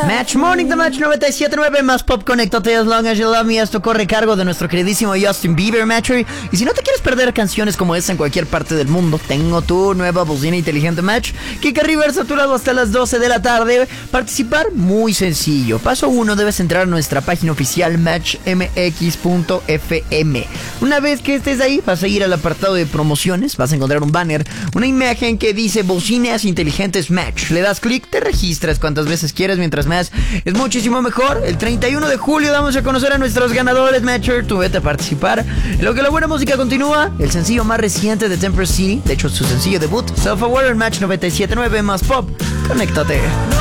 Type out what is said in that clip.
Match Morning de Match 97.9 más Pop. Conéctate as long as you love me. Esto corre a cargo de nuestro queridísimo Justin Bieber, Matchery. Y si no te quieres perder canciones como esta en cualquier parte del mundo, tengo tu nueva bocina inteligente Match que carga saturado hasta las 12 de la tarde. Participar muy sencillo. Paso 1, debes entrar a nuestra página oficial matchmx.fm. Una vez que estés ahí, vas a ir al apartado de promociones, vas a encontrar un banner, una imagen que dice bocinas inteligentes Match. Le das clic, te registras cuantas veces quieras, mientras más es muchísimo mejor. El 31 de julio damos a conocer a nuestros ganadores, Matcher. Tú vete a participar. En lo que la buena música continúa, el sencillo más reciente de Temper City, de hecho su sencillo debut, Self Aware en Match 97.9 más Pop. Conéctate.